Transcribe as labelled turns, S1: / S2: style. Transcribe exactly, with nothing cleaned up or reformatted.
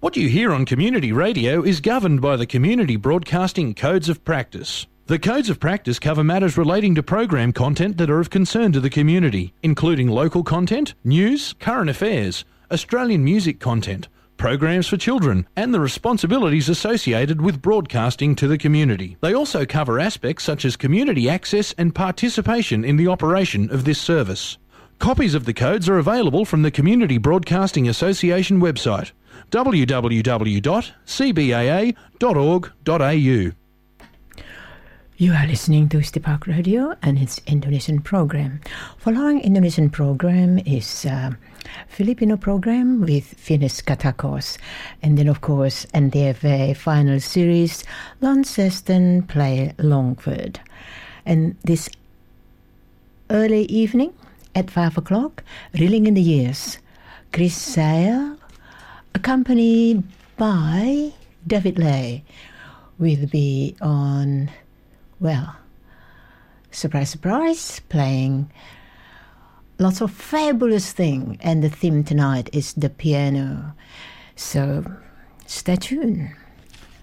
S1: What you hear on community radio is governed by the Community Broadcasting Codes of Practice. The Codes of Practice cover matters relating to program content that are of concern to the community, including local content, news, current affairs, Australian music content, programs for children, and the responsibilities associated with broadcasting to the community. They also cover aspects such as community access and participation in the operation of this service. Copies of the codes are available from the Community Broadcasting Association website, w w w dot c b a a dot org dot a u.
S2: You are listening to Stepak Radio and its Indonesian program. Following Indonesian program is uh, Filipino program with Finis Katakos. And then, of course, N T F A final series, Launceston play Longford. And this early evening at five o'clock, Reeling in the Years, Chris Sayer, accompanied by David Lay, will be on... Well, surprise, surprise, playing lots of fabulous things. And the theme tonight is the piano. So, stay tuned.